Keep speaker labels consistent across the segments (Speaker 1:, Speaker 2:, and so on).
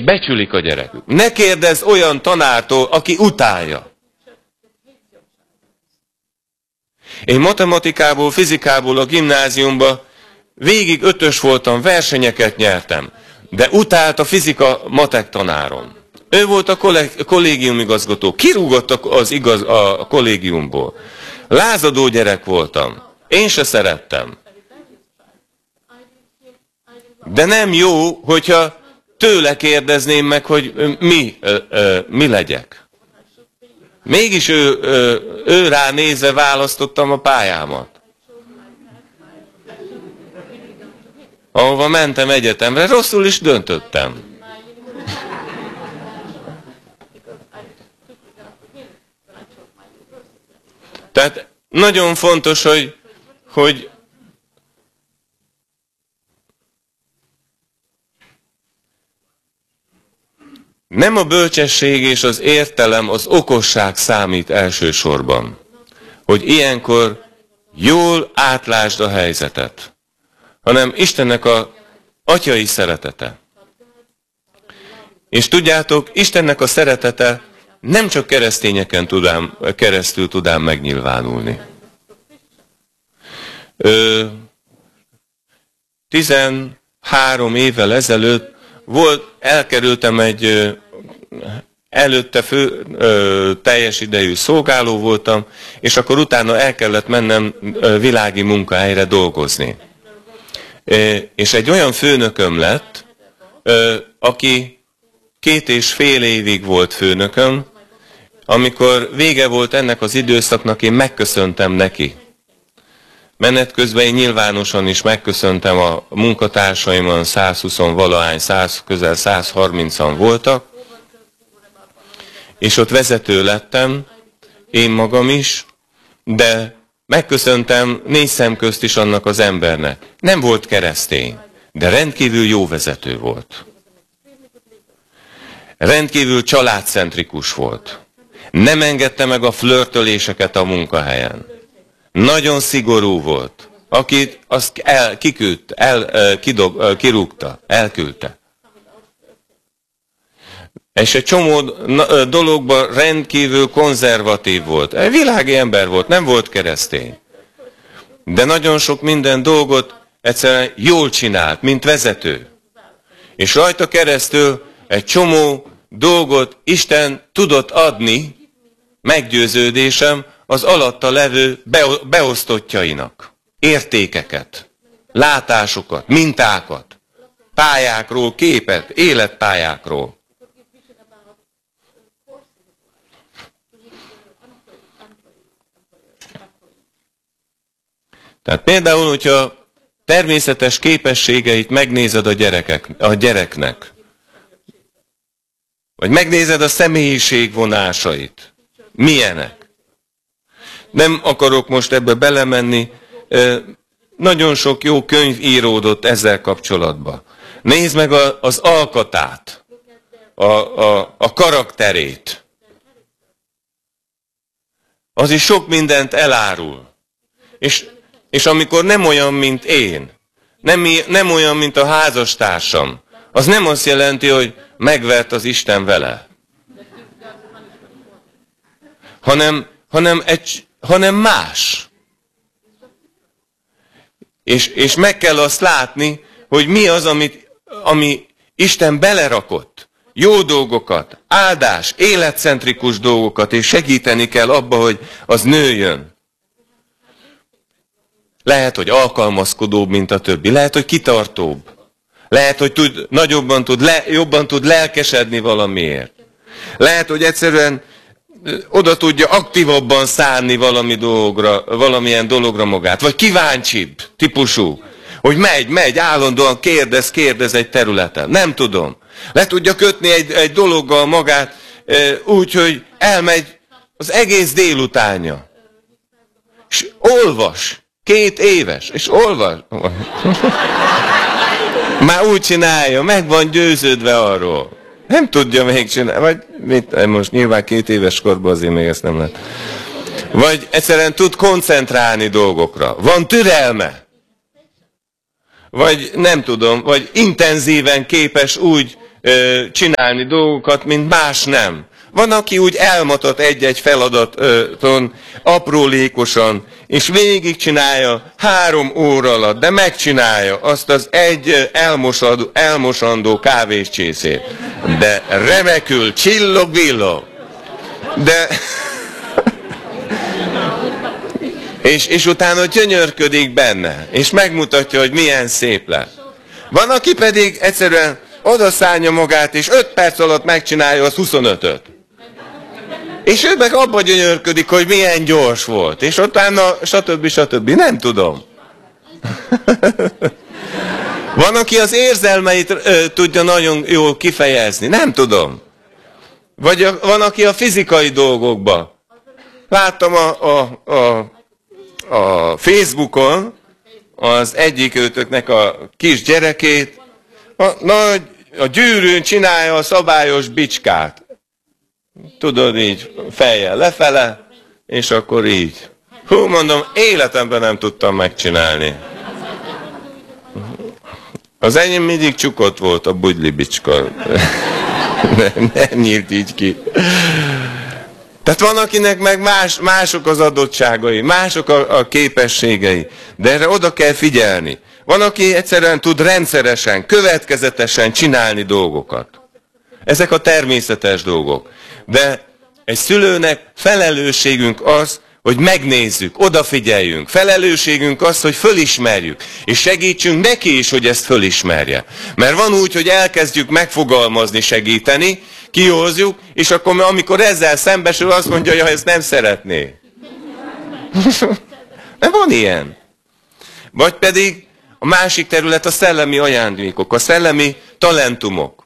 Speaker 1: becsülik a gyerekük. Ne kérdezz olyan tanártól, aki utálja. Én matematikából, fizikából a gimnáziumban végig 5-ös voltam, versenyeket nyertem, de utált a fizika matek tanárom. Ő volt a kollégiumigazgató. Kirúgott a kollégiumból. Lázadó gyerek voltam. Én se szerettem. De nem jó, hogyha tőle kérdezném meg, hogy mi legyek. Mégis ő rá nézve választottam a pályámat. Ahova mentem egyetemre, rosszul is döntöttem. Tehát nagyon fontos, hogy nem a bölcsesség és az értelem, az okosság számít elsősorban. Hogy ilyenkor jól átlásd a helyzetet, hanem Istennek az atyai szeretete. És tudjátok, Istennek a szeretete nem csak keresztényeken keresztül tudám megnyilvánulni. 13 évvel ezelőtt elkerültem előtte teljes idejű szolgáló voltam, és akkor utána el kellett mennem világi munkahelyre dolgozni. És egy olyan főnököm lett, aki 2,5 évig volt főnököm, amikor vége volt ennek az időszaknak, én megköszöntem neki. Menet közben én nyilvánosan is megköszöntem a munkatársaimon, 120-valahány, közel 130-an voltak, és ott vezető lettem, én magam is, de megköszöntem 4 szem közt is annak az embernek. Nem volt keresztény, de rendkívül jó vezető volt. Rendkívül családcentrikus volt. Nem engedte meg a flörtöléseket a munkahelyen. Nagyon szigorú volt. Akit azt kirúgta, elküldte. És egy csomó dologban rendkívül konzervatív volt. Egy világi ember volt, nem volt keresztény. De nagyon sok minden dolgot egyszerűen jól csinált, mint vezető. És rajta keresztül egy csomó dolgot Isten tudott adni, meggyőződésem, az alatta levő beosztottjainak. Értékeket, látásokat, mintákat, pályákról, képet, életpályákról. Tehát például, hogyha természetes képességeit megnézed a gyereknek, vagy megnézed a személyiség vonásait, milyenek. Nem akarok most ebbe belemenni, nagyon sok jó könyv íródott ezzel kapcsolatban. Nézd meg az alkatát, a karakterét. Az is sok mindent elárul. És amikor nem olyan, mint én, nem olyan, mint a házastársam, az nem azt jelenti, hogy megvert az Isten vele. Hanem más. És meg kell azt látni, hogy mi az, ami Isten belerakott. Jó dolgokat, áldás, életcentrikus dolgokat, és segíteni kell abba, hogy az nőjön. Lehet, hogy alkalmazkodóbb, mint a többi. Lehet, hogy kitartóbb. Lehet, hogy jobban tud lelkesedni valamiért. Lehet, hogy egyszerűen oda tudja aktívabban szánni valamilyen dologra magát. Vagy kíváncsibb típusú. Hogy megy, állandóan kérdez egy területen. Nem tudom. Le tudja kötni egy dologgal magát úgy, hogy elmegy az egész délutánja. És olvas. 2 éves. És olvas. Már úgy csinálja, meg van győződve arról. Nem tudja még csinálni. Vagy most nyilván 2 éves korban azért még ezt nem lehet. Vagy egyszerűen tud koncentrálni dolgokra. Van türelme. Vagy nem tudom, vagy intenzíven képes úgy csinálni dolgokat, mint más nem. Van, aki úgy elmatat egy-egy feladaton, aprólékosan, és végigcsinálja 3 óra alatt, de megcsinálja azt az egy elmosandó kávéscsészét. De remekül, csillog-villog. De... és utána gyönyörködik benne, és megmutatja, hogy milyen szép lett. Van, aki pedig egyszerűen odaszállja magát, és 5 perc alatt megcsinálja az 25-öt. És ő meg abba gyönyörködik, hogy milyen gyors volt. És utána stb. Nem tudom. Van, aki az érzelmeit tudja nagyon jól kifejezni. Nem tudom. Vagy van, aki a fizikai dolgokba. Láttam a Facebookon az egyik őtöknek a kis gyerekét, a gyűrűn csinálja a szabályos bicskát. Tudod, így fejjel lefele, és akkor így. Hú, mondom, életemben nem tudtam megcsinálni. Az enyém mindig csukott volt, a bugyli bicska. Nem nyílt így ki. Tehát van, akinek meg mások az adottságai, mások a képességei, de erre oda kell figyelni. Van, aki egyszerűen tud rendszeresen, következetesen csinálni dolgokat. Ezek a természetes dolgok. De egy szülőnek felelősségünk az, hogy megnézzük, odafigyeljünk. Felelősségünk az, hogy fölismerjük, és segítsünk neki is, hogy ezt fölismerje. Mert van úgy, hogy elkezdjük megfogalmazni, segíteni, kihozzuk, és akkor amikor ezzel szembesül, azt mondja, hogy ezt nem szeretné. Nem van ilyen. Vagy pedig a másik terület a szellemi ajándékok, a szellemi talentumok.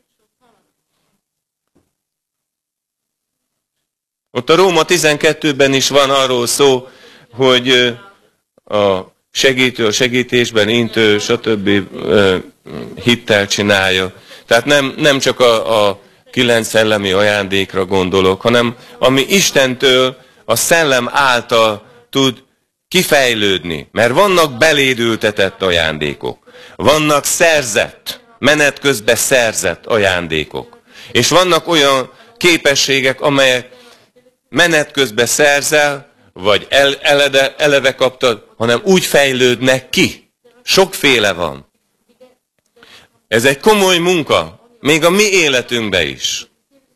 Speaker 1: Ott a Róma 12-ben is van arról szó, hogy a segítő a segítésben, intő, stb. Hittel csinálja. Tehát nem csak a 9 szellemi ajándékra gondolok, hanem ami Istentől, a szellem által tud kifejlődni. Mert vannak beléd ültetett ajándékok. Vannak szerzett, menet közben szerzett ajándékok. És vannak olyan képességek, amelyek menet közben szerzel, vagy eleve kaptad, hanem úgy fejlődnek ki. Sokféle van. Ez egy komoly munka, még a mi életünkben is.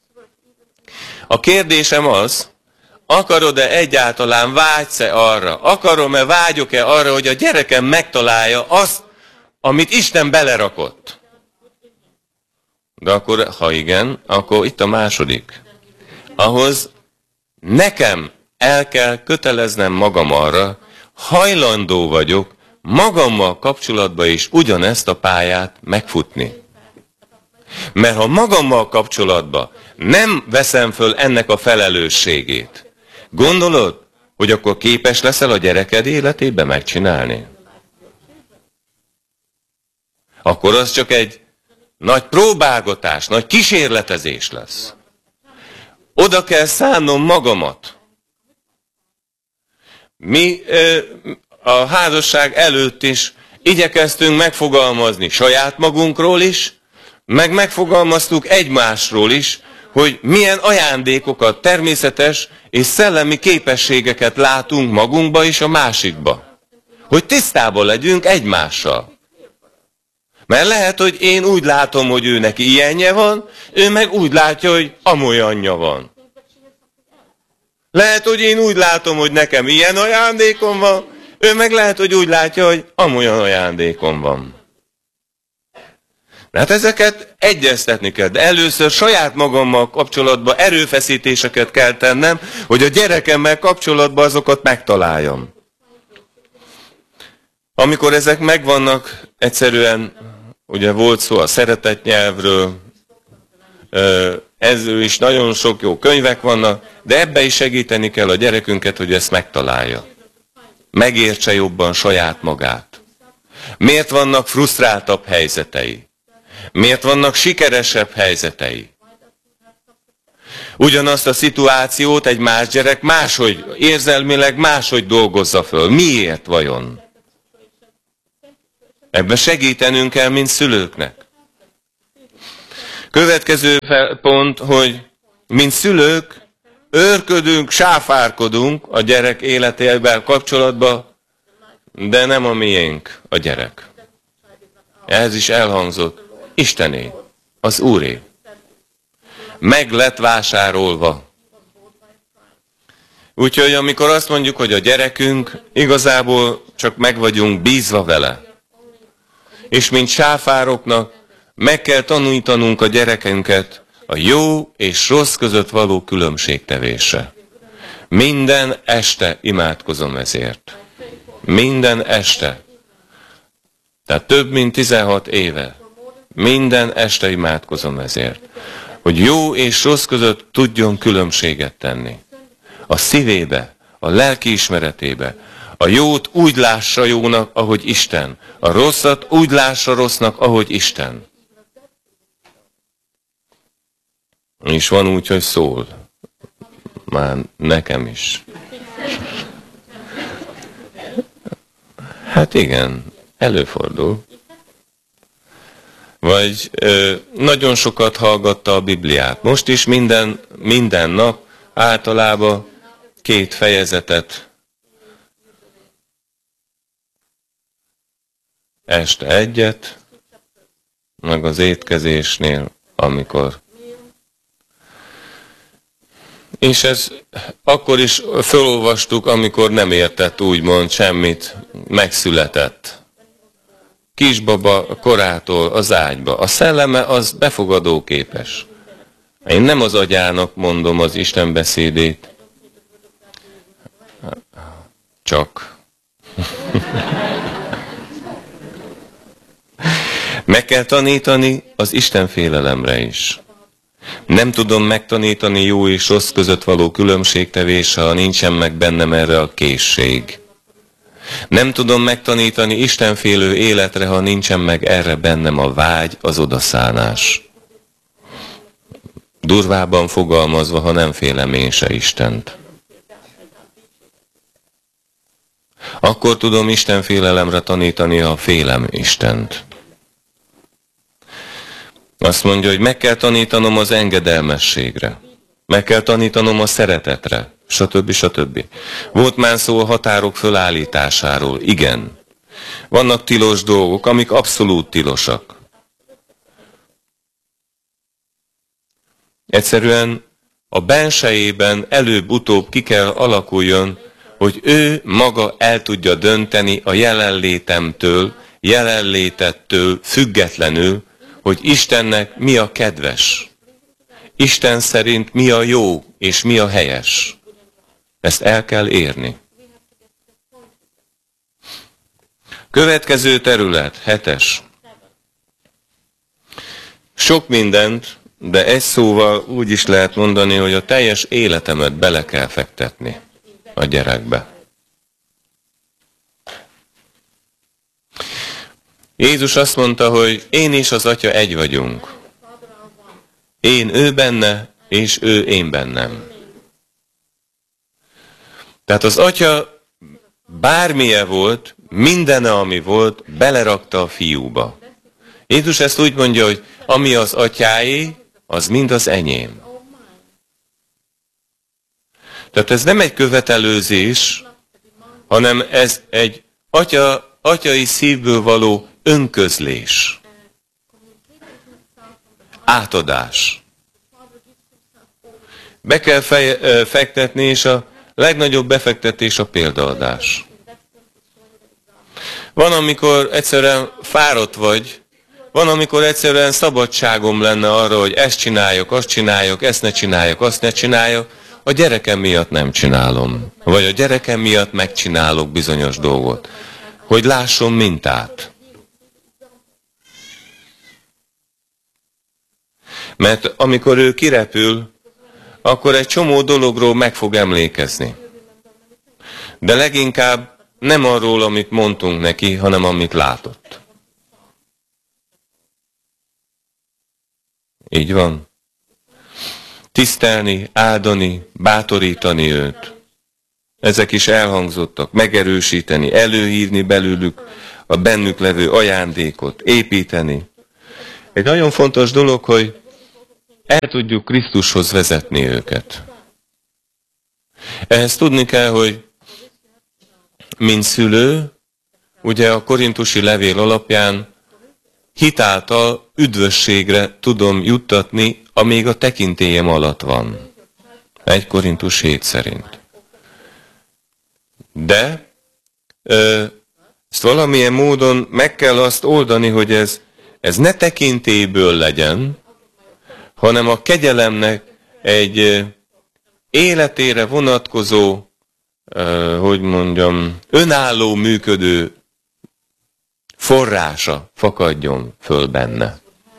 Speaker 1: A kérdésem az, akarod-e egyáltalán, vágysz-e arra? Akarom-e, vágyok-e arra, hogy a gyerekem megtalálja azt, amit Isten belerakott? De akkor, ha igen, akkor itt a második. Ahhoz nekem el kell köteleznem magam arra, hajlandó vagyok magammal kapcsolatban is ugyanezt a pályát megfutni. Mert ha magammal kapcsolatban nem veszem föl ennek a felelősségét, gondolod, hogy akkor képes leszel a gyereked életében megcsinálni? Akkor az csak egy nagy próbálgatás, nagy kísérletezés lesz. Oda kell szánnom magamat. Mi a házasság előtt is igyekeztünk megfogalmazni saját magunkról is, meg megfogalmaztuk egymásról is, hogy milyen ajándékokat, természetes és szellemi képességeket látunk magunkba és a másikba. Hogy tisztában legyünk egymással. Mert lehet, hogy én úgy látom, hogy ő neki ilyenje van, ő meg úgy látja, hogy amolyanja van. Lehet, hogy én úgy látom, hogy nekem ilyen ajándékom van, ő meg lehet, hogy úgy látja, hogy amolyan ajándékom van. Hát ezeket egyeztetni kell, de először saját magammal kapcsolatban erőfeszítéseket kell tennem, hogy a gyerekemmel kapcsolatban azokat megtaláljam. Amikor ezek megvannak, egyszerűen, ugye volt szó a szeretetnyelvről, ezzel is nagyon sok jó könyvek vannak, de ebbe is segíteni kell a gyerekünket, hogy ezt megtalálja. Megértse jobban saját magát. Miért vannak frusztráltabb helyzetei? Miért vannak sikeresebb helyzetei? Ugyanazt a szituációt egy más gyerek máshogy, érzelmileg máshogy dolgozza föl. Miért vajon? Ebben segítenünk kell, mint szülőknek. Következő pont, hogy mint szülők őrködünk, sáfárkodunk a gyerek életével kapcsolatban, de nem a miénk a gyerek. Ez is elhangzott. Istené, az Úré. Meg lett vásárolva. Úgyhogy amikor azt mondjuk, hogy a gyerekünk, igazából csak meg vagyunk bízva vele. És mint sáfároknak meg kell tanítanunk a gyerekünket a jó és rossz között való különbségtevésre. Minden este imádkozom ezért. Minden este. Tehát több mint 16 éve. Minden este imádkozom ezért. Hogy jó és rossz között tudjon különbséget tenni. A szívébe, a lelki ismeretébe. A jót úgy lássa jónak, ahogy Isten. A rosszat úgy lássa rossznak, ahogy Isten. És van úgy, hogy szól. Már nekem is. Hát igen, előfordul. Vagy nagyon sokat hallgatta a Bibliát. Most is minden nap általában 2 fejezetet. Este 1, meg az étkezésnél, amikor. És ez akkor is felolvastuk, amikor nem értett úgymond semmit, megszületett. Kisbaba korától az ágyba. A szelleme az befogadóképes. Én nem az agyának mondom az Isten beszédét. Csak. Meg kell tanítani az Isten félelemre is. Nem tudom megtanítani jó és rossz között való különbségtevésre, ha nincsen meg bennem erre a készség. Nem tudom megtanítani istenfélő életre, ha nincsen meg erre bennem a vágy, az odaszánás. Durvában fogalmazva, ha nem félem én se Istent. Akkor tudom istenfélelemre tanítani, ha félem Istent. Azt mondja, hogy meg kell tanítanom az engedelmességre. Meg kell tanítanom a szeretetre. Stb. Stb. Volt már szó a határok fölállításáról. Igen. Vannak tilos dolgok, amik abszolút tilosak. Egyszerűen a bensejében előbb-utóbb ki kell alakuljon, hogy ő maga el tudja dönteni a jelenlétettől függetlenül, hogy Istennek mi a kedves. Isten szerint mi a jó és mi a helyes. Ezt el kell érni. Következő terület, 7. Sok mindent, de egy szóval úgy is lehet mondani, hogy a teljes életemet bele kell fektetni a gyerekbe. Jézus azt mondta, hogy én és az Atya egy vagyunk. Én ő benne, és ő én bennem. Tehát az Atya bármilyen volt, mindene, ami volt, belerakta a fiúba. Jézus ezt úgy mondja, hogy ami az Atyáé, az mind az enyém. Tehát ez nem egy követelőzés, hanem ez egy atyai szívből való önközlés. Átadás. Be kell fektetni, és a legnagyobb befektetés a példaadás. Van, amikor egyszerűen fáradt vagy, van, amikor egyszerűen szabadságom lenne arra, hogy ezt csináljak, azt csináljak, ezt ne csináljak, azt ne csináljak, a gyerekem miatt nem csinálom. Vagy a gyerekem miatt megcsinálok bizonyos dolgot. Hogy lásson mintát. Mert amikor ő kirepül, akkor egy csomó dologról meg fog emlékezni. De leginkább nem arról, amit mondtunk neki, hanem amit látott. Így van. Tisztelni, áldani, bátorítani őt. Ezek is elhangzottak. Megerősíteni, előhívni belőlük a bennük levő ajándékot, építeni. Egy nagyon fontos dolog, hogy el tudjuk Krisztushoz vezetni őket. Ehhez tudni kell, hogy mint szülő, ugye a korintusi levél alapján hitáltal üdvösségre tudom juttatni, amíg a tekintélyem alatt van. 1 Korintus 7 szerint. De ezt valamilyen módon meg kell azt oldani, hogy ez ne tekintélyből legyen, hanem a kegyelemnek egy életére vonatkozó, önálló működő forrása fakadjon föl benne.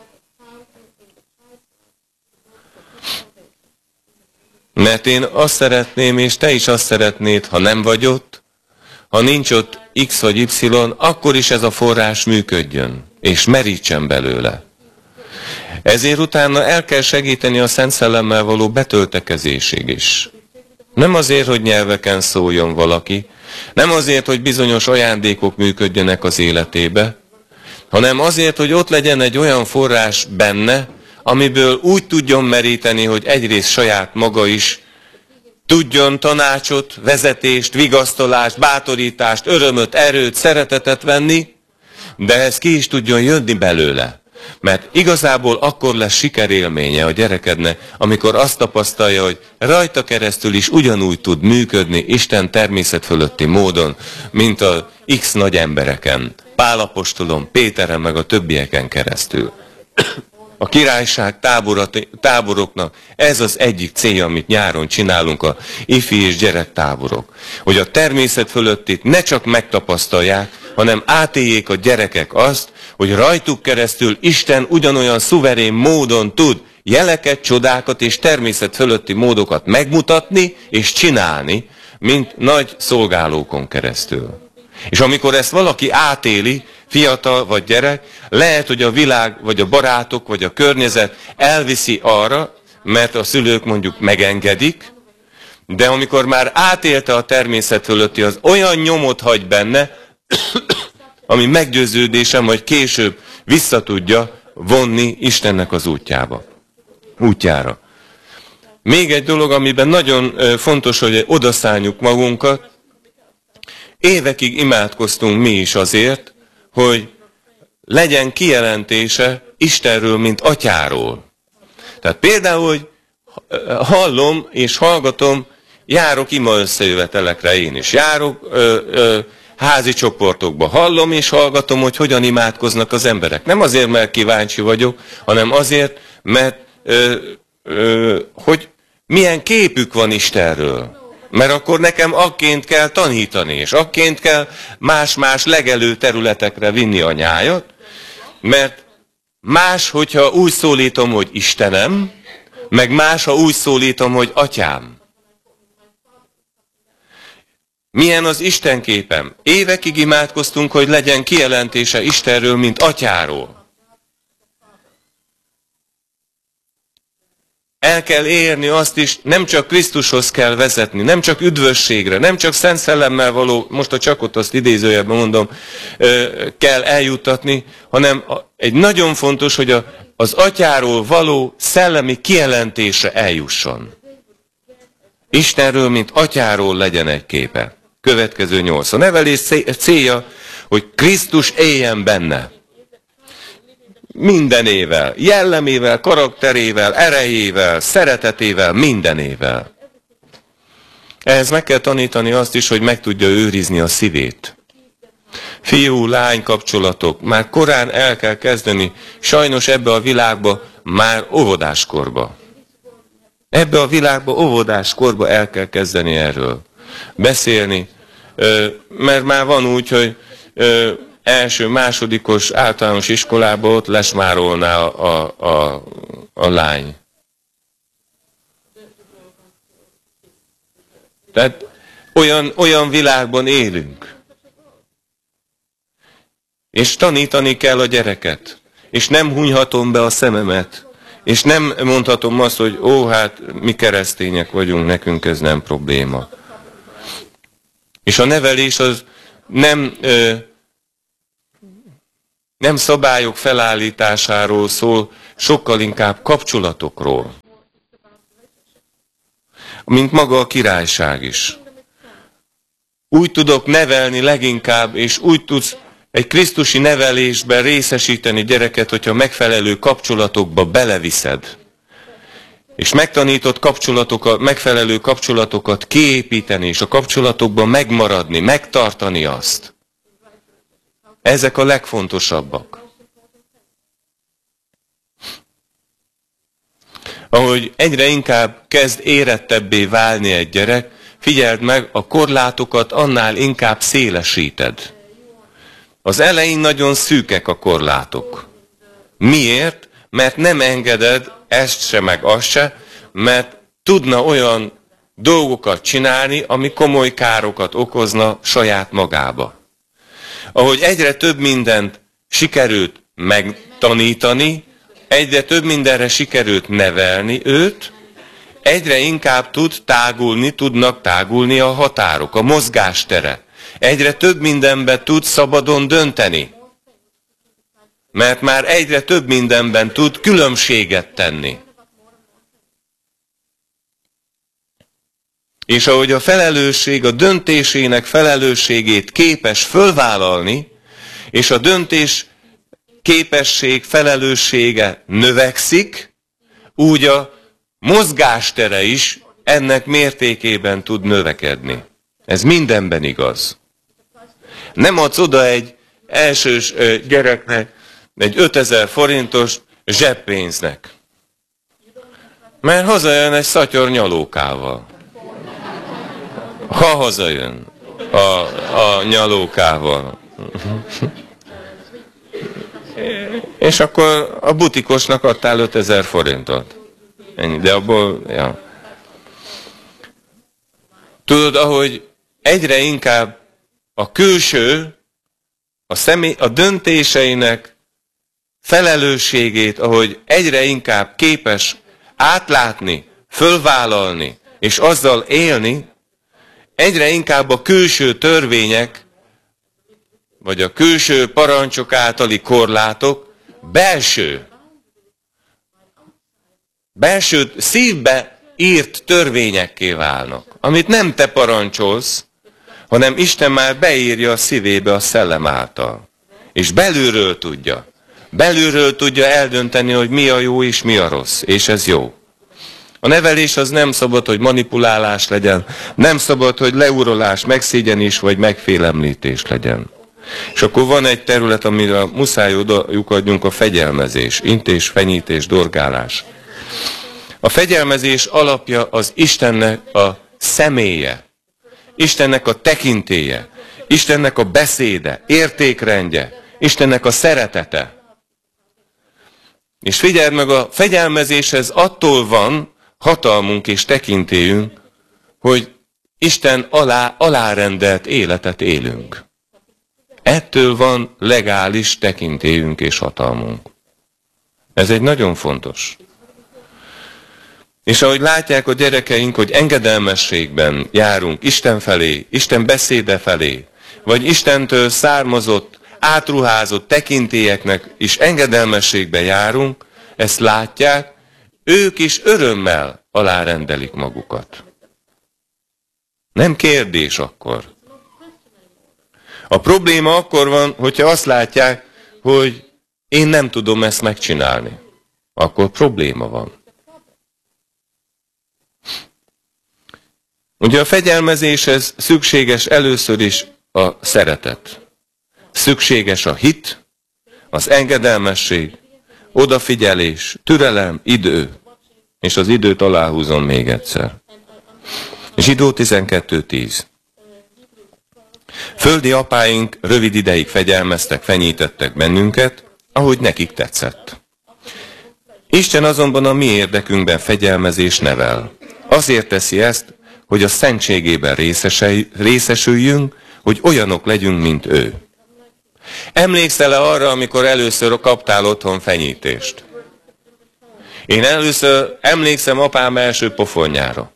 Speaker 1: Mert én azt szeretném, és te is azt szeretnéd, ha nem vagy ott, ha nincs ott X vagy Y, akkor is ez a forrás működjön, és merítsen belőle. Ezért utána el kell segíteni a Szent Szellemmel való betöltekezésig is. Nem azért, hogy nyelveken szóljon valaki, nem azért, hogy bizonyos ajándékok működjenek az életébe, hanem azért, hogy ott legyen egy olyan forrás benne, amiből úgy tudjon meríteni, hogy egyrészt saját maga is tudjon tanácsot, vezetést, vigasztalást, bátorítást, örömöt, erőt, szeretetet venni, de ez ki is tudjon jönni belőle. Mert igazából akkor lesz sikerélménye a gyerekednek, amikor azt tapasztalja, hogy rajta keresztül is ugyanúgy tud működni Isten természet fölötti módon, mint a X nagy embereken, Pál apostolon, Péteren meg a többieken keresztül. A királyság táboroknak ez az egyik célja, amit nyáron csinálunk, a ifi és gyerektáborok. Hogy a természet fölöttit ne csak megtapasztalják, hanem átéljék a gyerekek azt, hogy rajtuk keresztül Isten ugyanolyan szuverén módon tud jeleket, csodákat és természet fölötti módokat megmutatni és csinálni, mint nagy szolgálókon keresztül. És amikor ezt valaki átéli, fiatal vagy gyerek, lehet, hogy a világ, vagy a barátok, vagy a környezet elviszi arra, mert a szülők mondjuk megengedik, de amikor már átélte a természet fölötti, az olyan nyomot hagy benne, ami meggyőződésem, hogy később vissza tudja vonni Istennek az útjára. Még egy dolog, amiben nagyon fontos, hogy odaszálljuk magunkat. Évekig imádkoztunk mi is azért, hogy legyen kijelentése Istenről, mint atyáról. Tehát például, hogy hallom és hallgatom, járok ima összejövetelekre én is. Járok házi csoportokba. Hallom és hallgatom, hogy hogyan imádkoznak az emberek. Nem azért, mert kíváncsi vagyok, hanem azért, mert hogy milyen képük van Istenről. Mert akkor nekem akként kell tanítani, és akként kell más-más legelő területekre vinni a nyájat, mert más, hogyha úgy szólítom, hogy Istenem, meg más, ha úgy szólítom, hogy Atyám. Milyen az Isten képem? Évekig imádkoztunk, hogy legyen kijelentése Istenről, mint Atyáról. El kell érni azt is, nem csak Krisztushoz kell vezetni, nem csak üdvösségre, nem csak Szent Szellemmel való, most a csakot azt idézőjelben mondom, kell eljuttatni, hanem egy nagyon fontos, hogy az Atyáról való szellemi kijelentése eljusson. Istenről, mint Atyáról legyen egy képe. Következő 8. A nevelés célja, hogy Krisztus éljen benne. Mindenével, jellemével, karakterével, erejével, szeretetével, mindenével. Ehhez meg kell tanítani azt is, hogy meg tudja őrizni a szívét. Fiú-lány kapcsolatok, már korán el kell kezdeni, sajnos ebbe a világba már óvodáskorba. Ebbe a világba óvodáskorba el kell kezdeni erről beszélni, mert már van úgy, hogy első, másodikos általános iskolában ott lesmárolná a lány. Tehát olyan világban élünk. És tanítani kell a gyereket. És nem hunyhatom be a szememet. És nem mondhatom azt, hogy hát mi keresztények vagyunk, nekünk ez nem probléma. És a nevelés az nem szabályok felállításáról szól, sokkal inkább kapcsolatokról, mint maga a királyság is. Úgy tudok nevelni leginkább, és úgy tudsz egy krisztusi nevelésben részesíteni gyereket, hogyha megfelelő kapcsolatokba beleviszed. És megtanított kapcsolatokat, megfelelő kapcsolatokat kiépíteni, és a kapcsolatokban megmaradni, megtartani azt. Ezek a legfontosabbak. Ahogy egyre inkább kezd érettebbé válni egy gyerek, figyeld meg, a korlátokat annál inkább szélesíted. Az elején nagyon szűkek a korlátok. Miért? Mert nem engeded ezt se, meg azt se, mert tudna olyan dolgokat csinálni, ami komoly károkat okozna saját magába. Ahogy egyre több mindent sikerült megtanítani, egyre több mindenre sikerült nevelni őt, egyre inkább tudnak tágulni a határok, a mozgástere. Egyre több mindenben tud szabadon dönteni. Mert már egyre több mindenben tud különbséget tenni. És ahogy a felelősség, a döntésének felelősségét képes fölvállalni, és a döntés képesség, felelőssége növekszik, úgy a mozgástere is ennek mértékében tud növekedni. Ez mindenben igaz. Nem adsz oda egy elsős gyereknek egy 5000 forintos zseppénznek. Mert hazajön egy szatyor nyalókával. Ha hazajön a nyalókával. És akkor a butikosnak adtál 5000 forintot. Ennyi, de abból, ja. Tudod, ahogy egyre inkább a külső, a döntéseinek felelősségét, ahogy egyre inkább képes átlátni, fölvállalni, és azzal élni, egyre inkább a külső törvények, vagy a külső parancsok általi korlátok belső szívbe írt törvényekké válnak, amit nem te parancsolsz, hanem Isten már beírja a szívébe a szellem által. És belülről tudja eldönteni, hogy mi a jó és mi a rossz, és ez jó. A nevelés az nem szabad, hogy manipulálás legyen, nem szabad, hogy leurolás, megszégyenés vagy megfélemlítés legyen. És akkor van egy terület, amire muszáj odaadjunk, a fegyelmezés, intés, fenyítés, dorgálás. A fegyelmezés alapja az Istennek a személye, Istennek a tekintélye, Istennek a beszéde, értékrendje, Istennek a szeretete. És figyeld meg, a fegyelmezéshez attól van hatalmunk és tekintélyünk, hogy Isten alárendelt életet élünk. Ettől van legális tekintélyünk és hatalmunk. Ez egy nagyon fontos. És ahogy látják a gyerekeink, hogy engedelmességben járunk Isten felé, Isten beszéde felé, vagy Istentől származott, átruházott tekintélyeknek is engedelmességben járunk, ezt látják, ők is örömmel alárendelik magukat. Nem kérdés akkor. A probléma akkor van, hogyha azt látják, hogy én nem tudom ezt megcsinálni. Akkor probléma van. Ugye a fegyelmezéshez szükséges először is a szeretet. Szükséges a hit, az engedelmesség, odafigyelés, türelem, idő. És az időt aláhúzom még egyszer. Zsidó 12:10. Földi apáink rövid ideig fegyelmeztek, fenyítettek bennünket, ahogy nekik tetszett. Isten azonban a mi érdekünkben fegyelmezés nevel. Azért teszi ezt, hogy a szentségében részesüljünk, hogy olyanok legyünk, mint ő. Emlékszel-e arra, amikor először kaptál otthon fenyítést? Én először emlékszem apám első pofonjára.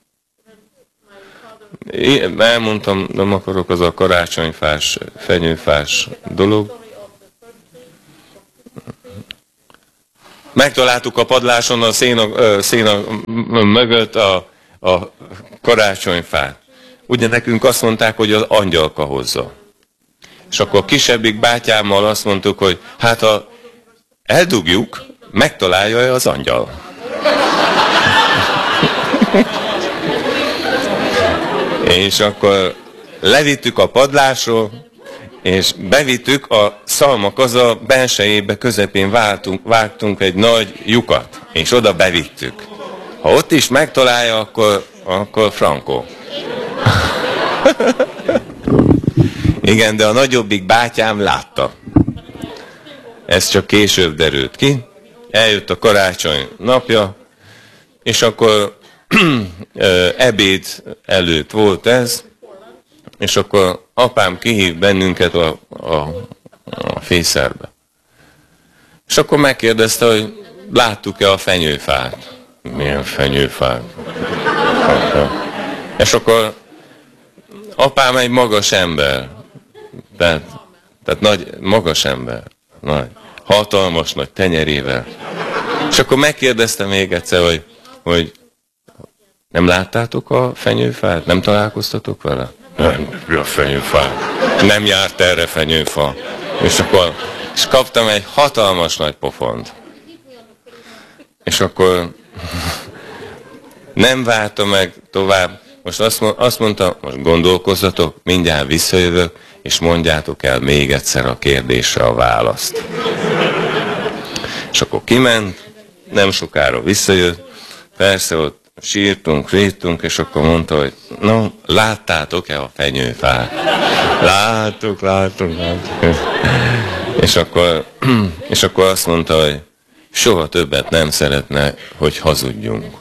Speaker 1: Én elmondtam, nem akarok, az a karácsonyfás, fenyőfás dolog. Megtaláltuk a padláson a széna mögött a karácsonyfát. Ugye nekünk azt mondták, hogy az angyalka hozza. És akkor a kisebbik bátyámmal azt mondtuk, hogy hát ha eldugjuk, megtalálja-e az angyal. És akkor levittük a padlásról, és bevittük a szalmakaza belsejébe, közepén vágtunk egy nagy lyukat, és oda bevittük. Ha ott is megtalálja, akkor frankó. Igen, de a nagyobbik bátyám látta. Ez csak később derült ki. Eljött a karácsony napja, és akkor ebéd előtt volt ez, és akkor apám kihív bennünket a fészerbe. És akkor megkérdezte, hogy láttuk-e a fenyőfát. Milyen fenyőfát? És akkor apám egy magas ember. Tehát magas ember. Hatalmas nagy tenyerével. És akkor megkérdezte még egyszer, hogy nem láttátok a fenyőfát? Nem találkoztatok vele? Nem, a fenyőfa. Nem járt erre fenyőfa. És akkor kaptam egy hatalmas nagy pofont. És akkor nem várta meg tovább. Most azt mondta, most gondolkozzatok, mindjárt visszajövök, és mondjátok el még egyszer a kérdésre a választ. És akkor kiment, nem sokára visszajött, persze ott sírtunk, és akkor mondta, hogy no, láttátok-e a fenyőfát? Láttuk. És akkor azt mondta, hogy soha többet nem szeretne, hogy hazudjunk.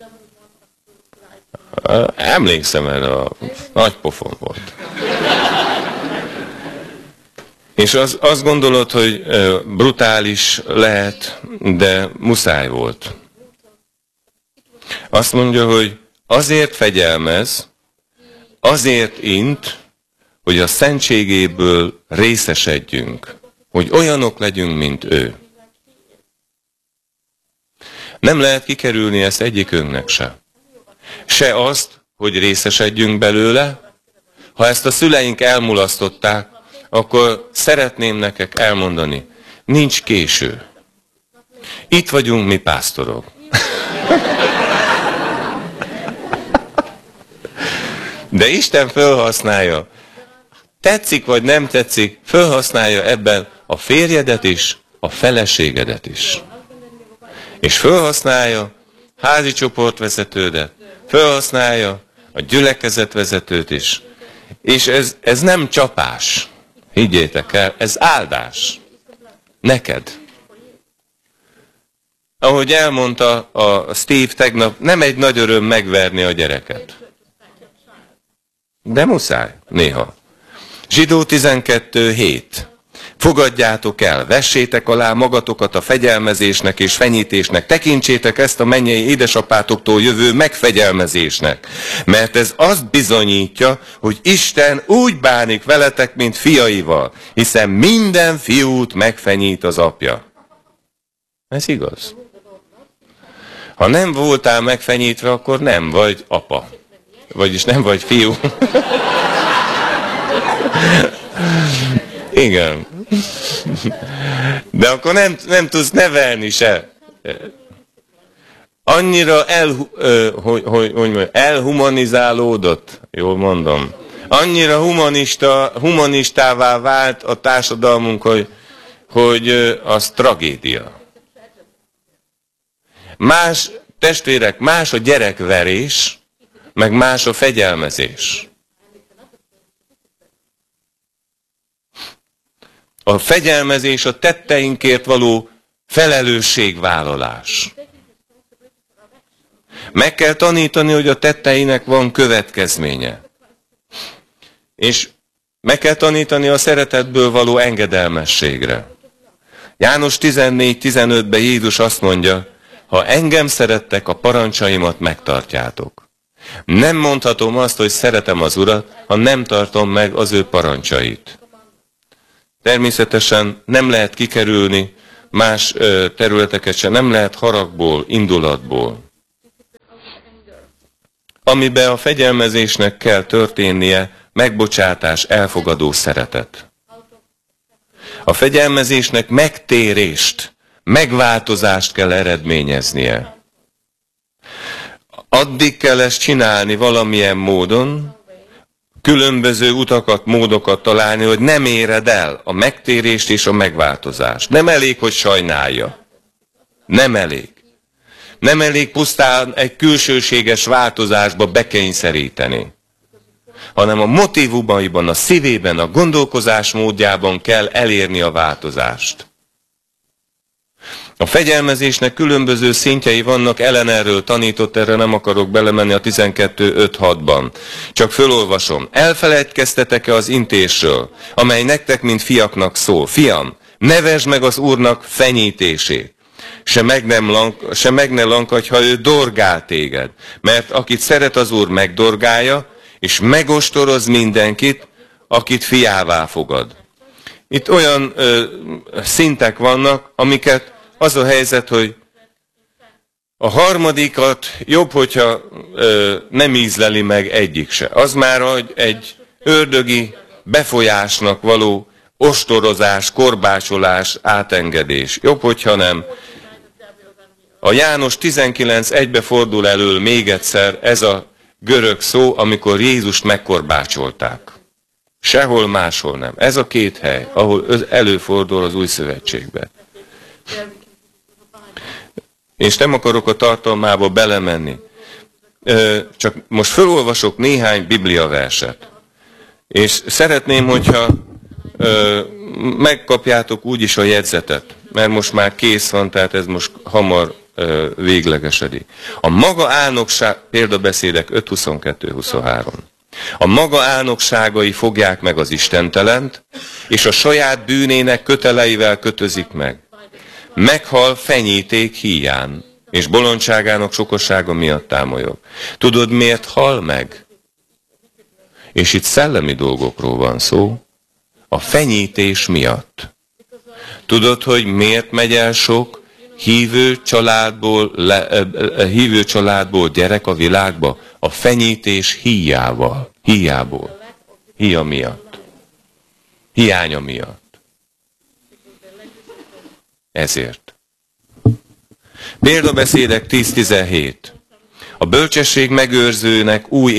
Speaker 1: Emlékszem erre, a nagy pofon volt. És azt gondolod, hogy brutális lehet, de muszáj volt. Azt mondja, hogy azért fegyelmez, azért int, hogy a szentségéből részesedjünk, hogy olyanok legyünk, mint ő. Nem lehet kikerülni ezt egyikünknek se. Se azt, hogy részesedjünk belőle. Ha ezt a szüleink elmulasztották, akkor szeretném nektek elmondani, nincs késő. Itt vagyunk mi pásztorok. De Isten felhasználja, tetszik vagy nem tetszik, felhasználja ebben a férjedet is, a feleségedet is. És felhasználja házi csoportvezetődet, felhasználja a gyülekezetvezetőt is. És ez nem csapás, higgyétek el, ez áldás. Neked. Ahogy elmondta a Steve tegnap, nem egy nagy öröm megverni a gyereket. De muszáj, néha. Zsidó 12:7. Fogadjátok el, vessétek alá magatokat a fegyelmezésnek és fenyítésnek, tekintsétek ezt a mennyei édesapátoktól jövő megfegyelmezésnek, mert ez azt bizonyítja, hogy Isten úgy bánik veletek, mint fiaival, hiszen minden fiút megfenyít az apja. Ez igaz. Ha nem voltál megfenyítve, akkor nem vagy apa. Vagyis nem vagy fiú. Igen. De akkor nem tudsz nevelni se. Annyira elhumanizálódott, jól mondom. Annyira humanistává vált a társadalmunk, hogy az tragédia. Más testvérek, más a gyerekverés, meg más a fegyelmezés. A fegyelmezés a tetteinkért való felelősségvállalás. Meg kell tanítani, hogy a tetteinek van következménye. És meg kell tanítani a szeretetből való engedelmességre. János 14:15-ben Jézus azt mondja, ha engem szerettek, a parancsaimat megtartjátok. Nem mondhatom azt, hogy szeretem az Urat, ha nem tartom meg az ő parancsait. Természetesen nem lehet kikerülni más területeket se, nem lehet haragból, indulatból. Amiben a fegyelmezésnek kell történnie, megbocsátás, elfogadó szeretet. A fegyelmezésnek megtérést, megváltozást kell eredményeznie. Addig kell ezt csinálni valamilyen módon, különböző utakat, módokat találni, hogy nem éred el a megtérést és a megváltozást. Nem elég, hogy sajnálja. Nem elég. Nem elég pusztán egy külsőséges változásba bekényszeríteni, hanem a motívumaiban, a szívében, a gondolkozás módjában kell elérni a változást. A fegyelmezésnek különböző szintjei vannak, Ellen erről tanított, erre nem akarok belemenni a 12.5.6-ban. Csak fölolvasom. Elfelejtkeztetek-e az intésről, amely nektek, mint fiaknak szól? Fiam, nevesd meg az Úrnak fenyítését. Se meg ne lankadj, ha ő dorgál téged. Mert akit szeret az Úr, megdorgálja, és megostoroz mindenkit, akit fiává fogad. Itt olyan szintek vannak, amiket az a helyzet, hogy a harmadikat jobb, hogyha nem ízleli meg egyik se. Az már egy ördögi befolyásnak való ostorozás, korbácsolás, átengedés. Jobb, hogyha nem. A János 19.1-be fordul elől még egyszer ez a görög szó, amikor Jézust megkorbácsolták. Sehol máshol nem. Ez a két hely, ahol előfordul az Új Szövetségben. És nem akarok a tartalmába belemenni. Csak most felolvasok néhány bibliaverset. És szeretném, hogyha megkapjátok úgyis a jegyzetet, mert most már kész van, tehát ez most hamar véglegesedik. A maga álnokság, példabeszédek 5.22-23. A maga álnokságai fogják meg az istentelent, és a saját bűnének köteleivel kötözik meg. Meghal fenyíték híján, és bolondságának sokossága miatt támolyog. Tudod, miért hal meg? És itt szellemi dolgokról van szó, a fenyítés miatt. Tudod, hogy miért megy el sok hívő családból gyerek a világba? A fenyítés híjából. Híja miatt. Hiánya miatt. Ezért. Példabeszédek 10.17. A bölcsesség megőrzőnek új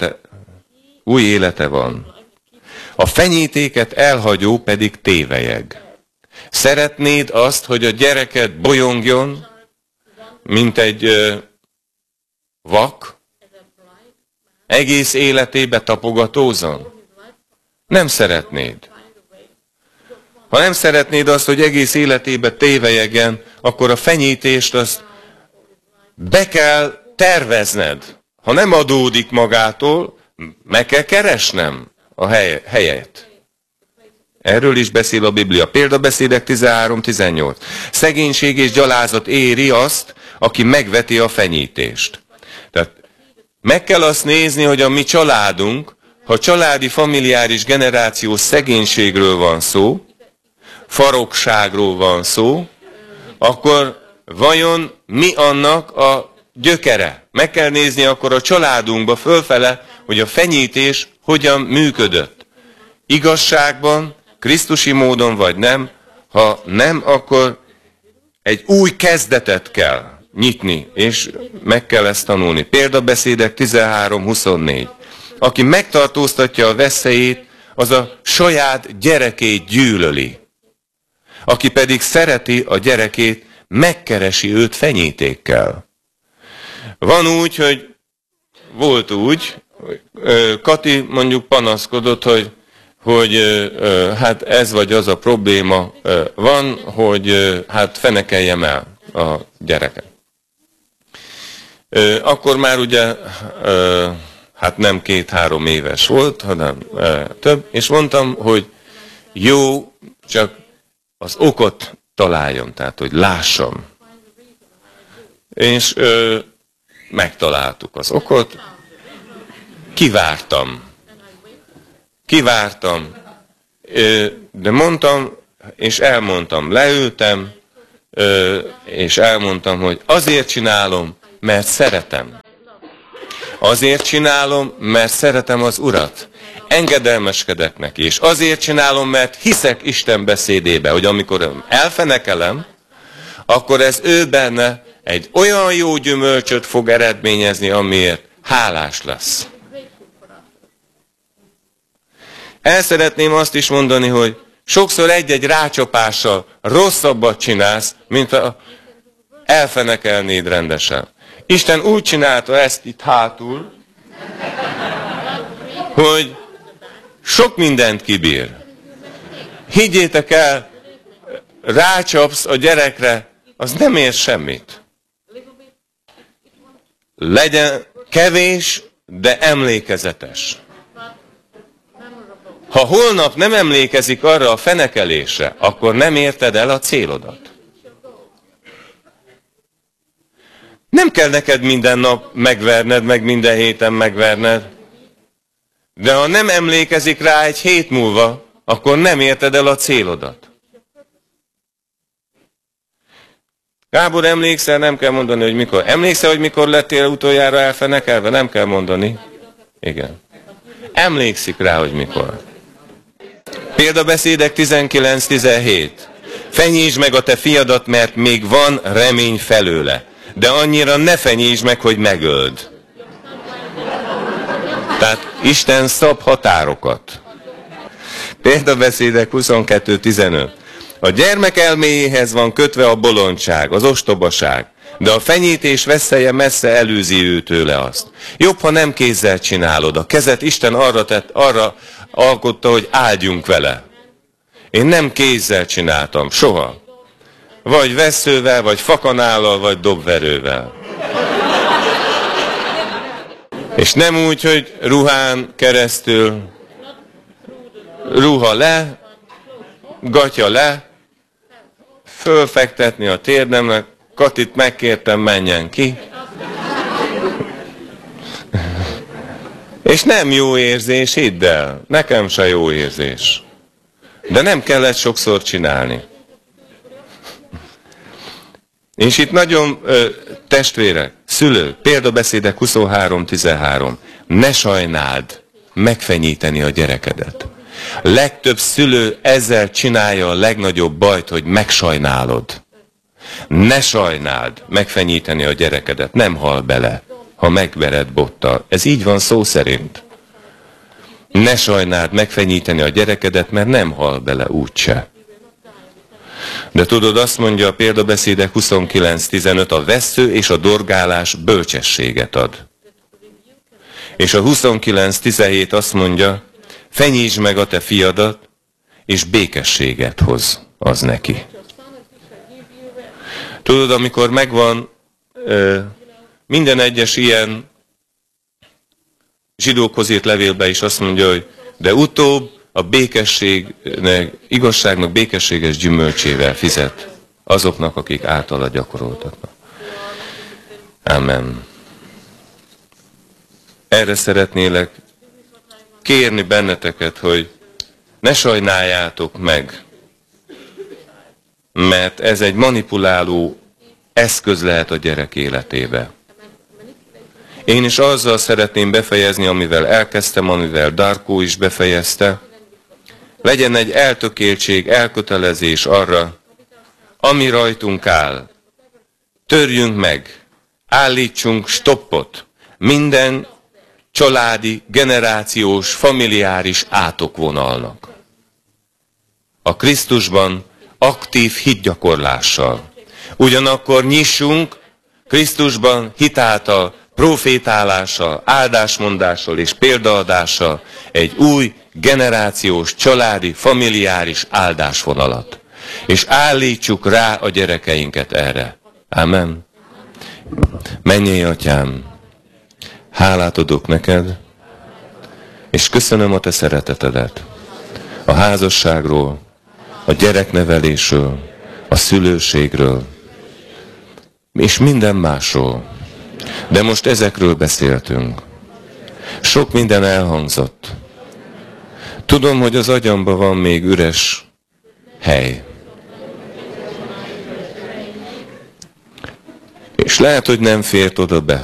Speaker 1: élete van. A fenyítéket elhagyó pedig tévelyeg. Szeretnéd azt, hogy a gyereket bolyongjon, mint egy vak, egész életébe tapogatózon? Nem szeretnéd. Ha nem szeretnéd azt, hogy egész életébe tévelyegjen, akkor a fenyítést azt be kell tervezned. Ha nem adódik magától, meg kell keresnem a helyet. Erről is beszél a Biblia. Példabeszédek 13.18. Szegénység és gyalázat éri azt, aki megveti a fenyítést. Tehát meg kell azt nézni, hogy a mi családunk, ha családi, familiáris, generációs szegénységről van szó, farokságról van szó, akkor vajon mi annak a gyökere? Meg kell nézni akkor a családunkba fölfele, hogy a fenyítés hogyan működött. Igazságban, krisztusi módon vagy nem, ha nem, akkor egy új kezdetet kell nyitni, és meg kell ezt tanulni. Példabeszédek 13.24. Aki megtartóztatja a veszélyét, az a saját gyerekét gyűlöli. Aki pedig szereti a gyerekét, megkeresi őt fenyítékkel. Van úgy, hogy volt úgy, Kati mondjuk panaszkodott, hogy hát ez vagy az a probléma van, hogy hát fenekeljem el a gyereket. Akkor már ugye hát nem 2-3 éves volt, hanem több, és mondtam, hogy jó, csak az okot találjam, tehát hogy lássam. És megtaláltuk az okot, kivártam, de mondtam, és elmondtam, leültem, és elmondtam, hogy azért csinálom, mert szeretem. Azért csinálom, mert szeretem az Urat. Engedelmeskedek neki, és azért csinálom, mert hiszek Isten beszédébe, hogy amikor elfenekelem, akkor ez ő benne egy olyan jó gyümölcsöt fog eredményezni, amiért hálás lesz. El szeretném azt is mondani, hogy sokszor egy-egy rácsapással rosszabbat csinálsz, mint ha elfenekelnéd rendesen. Isten úgy csinálta ezt itt hátul, hogy sok mindent kibír. Higgyétek el, rácsapsz a gyerekre, az nem ér semmit. Legyen kevés, de emlékezetes. Ha holnap nem emlékezik arra a fenekelésre, akkor nem érted el a célodat. Nem kell neked minden nap megverned, meg minden héten megverned. De ha nem emlékezik rá egy hét múlva, akkor nem érted el a célodat. Gábor, emlékszel? Nem kell mondani, hogy mikor. Emlékszel, hogy mikor lettél utoljára elfenekelve? Nem kell mondani. Igen. Emlékszik rá, hogy mikor. Példabeszédek 19-17. Fenyítsd meg a te fiadat, mert még van remény felőle. De annyira ne fenyítsd meg, hogy megöld. Tehát Isten szab határokat. Példabeszédek 22-15. A gyermek elméjéhez van kötve a bolondság, az ostobaság, de a fenyítés veszélye messze előzi őtőle azt. Jobb, ha nem kézzel csinálod. A kezet Isten arra alkotta, hogy áldjunk vele. Én nem kézzel csináltam, soha. Vagy vesszővel, vagy fakanállal, vagy dobverővel. És nem úgy, hogy ruhán keresztül, ruha le, gatya le, fölfektetni a térdemnek, Katit megkértem, menjen ki. És nem jó érzés, hidd el, nekem se jó érzés. De nem kellett sokszor csinálni. És itt nagyon testvérek, szülők, példabeszédek 23-13. Ne sajnáld megfenyíteni a gyerekedet. Legtöbb szülő ezzel csinálja a legnagyobb bajt, hogy megsajnálod. Ne sajnáld megfenyíteni a gyerekedet, nem hal bele, ha megvered bottal. Ez így van szó szerint. Ne sajnáld megfenyíteni a gyerekedet, mert nem hal bele úgyse. De tudod, azt mondja a példabeszédek 29-15, a vessző és a dorgálás bölcsességet ad. És a 29-17 azt mondja, fenyítsd meg a te fiadat, és békességet hoz az neki. Tudod, amikor megvan minden egyes ilyen zsidókhoz írt levélben is azt mondja, hogy de utóbb a békességnek, igazságnak békességes gyümölcsével fizet azoknak, akik általa gyakoroltatnak. Amen. Erre szeretnélek kérni benneteket, hogy ne sajnáljátok meg, mert ez egy manipuláló eszköz lehet a gyerek életébe. Én is azzal szeretném befejezni, amivel elkezdtem, amivel Darko is befejezte. Legyen egy eltökéltség, elkötelezés arra, ami rajtunk áll. Törjünk meg, állítsunk stoppot minden családi, generációs, familiáris átokvonalnak. A Krisztusban aktív hitgyakorlással. Ugyanakkor nyissunk Krisztusban hitáltal, profétálással, áldásmondással és példaadással egy új generációs, családi, familiáris áldásvonalat. És állítsuk rá a gyerekeinket erre. Amen. Mennyei Atyám, hálát adok neked, és köszönöm a te szeretetedet. A házasságról, a gyereknevelésről, a szülőségről, és minden másról. De most ezekről beszéltünk. Sok minden elhangzott. Tudom, hogy az agyamban van még üres hely. lehet, hogy nem fért oda be.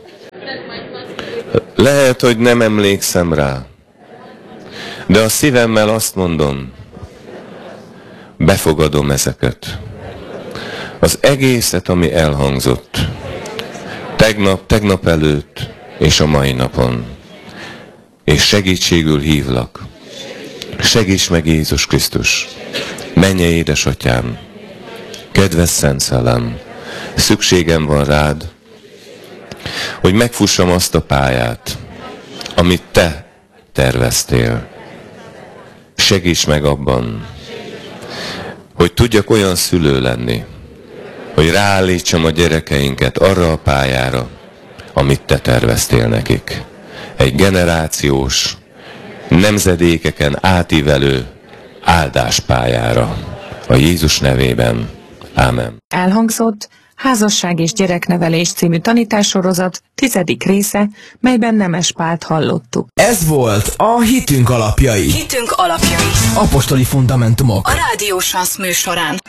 Speaker 1: Lehet, hogy nem emlékszem rá. De a szívemmel azt mondom, befogadom ezeket. Az egészet, ami elhangzott. Tegnap előtt és a mai napon. És segítségül hívlak. Segíts meg, Jézus Krisztus. Mennyei édesatyám, kedves Szent Szellem, szükségem van rád, hogy megfussam azt a pályát, amit te terveztél. Segíts meg abban, hogy tudjak olyan szülő lenni, hogy ráállítsam a gyerekeinket arra a pályára, amit te terveztél nekik. Egy generációs, nemzedékeken átívelő áldáspályára. A Jézus nevében. Ámen.
Speaker 2: Elhangzott Házasság és gyereknevelés című tanítássorozat 10. része, melyben Nemes Pált hallottuk.
Speaker 3: Ez volt a Hitünk alapjai.
Speaker 4: Hitünk alapjai.
Speaker 3: Apostoli fundamentumok.
Speaker 4: A Rádió Sansz műsorán.